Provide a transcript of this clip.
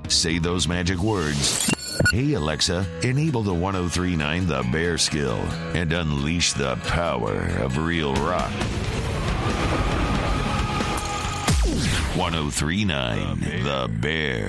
Say those magic words. Hey, Alexa, enable the 1039 The Bear skill and unleash the power of real rock. 1039 The Bear.